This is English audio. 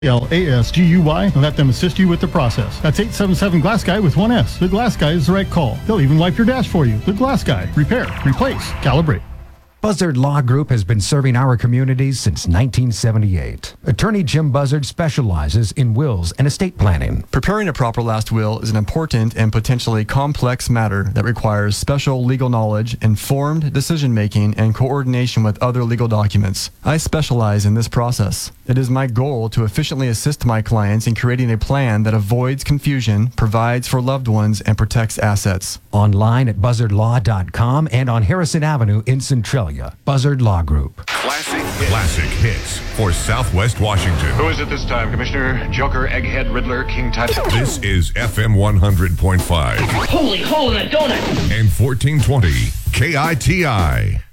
L-A-S-G-U-Y and let them assist you with the process. That's 877 Glass Guy with one S. The Glass Guy is the right call. They'll even wipe your dash for you. The Glass Guy. Repair, replace, calibrate. Buzzard Law Group has been serving our communities since 1978. Attorney Jim Buzzard specializes in wills and estate planning. Preparing a proper last will is an important and potentially complex matter that requires special legal knowledge, informed decision-making, and coordination with other legal documents. I specialize in this process. It is my goal to efficiently assist my clients in creating a plan that avoids confusion, provides for loved ones, and protects assets. Online at buzzardlaw.com and on Harrison Avenue in Centralia. Buzzard Law Group. Classic hits for Southwest Washington. Who is it this time, Commissioner? Joker, Egghead, Riddler, King Tut? This is FM 100.5. Holy hole in a donut! And 1420 KITI.